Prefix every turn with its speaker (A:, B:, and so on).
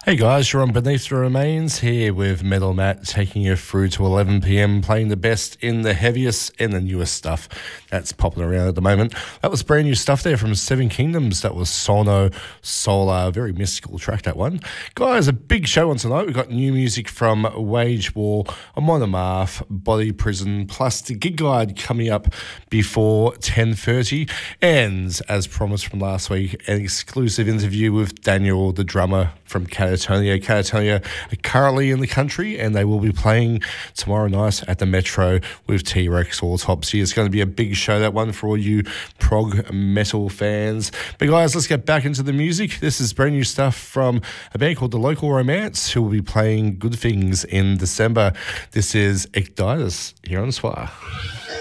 A: Hey guys, you're on Beneath the Remains here with Metal Matt, taking you through to 11 p.m, playing the best in the heaviest and the newest stuff that's popping around at the moment. That was brand new stuff there from Seven Kingdoms. That was Sono Solar, very mystical track, that one. Guys, a big show on tonight. We've got new music from Wage War, Amon Amarth, Body Prison, plus the Gig Guide coming up before 10:30. And as promised from last week, an exclusive interview with Daniel, the drummer from Catatonia. Catatonia are currently in the country and they will be playing tomorrow night at the Metro with T-Rex Autopsy. It's going to be a big show, that one, for all you prog metal fans. But guys, let's get back into the music. This is brand new stuff from a band called The Local Romance, who will be playing Good Things in December. This is Ecditis here on Swire.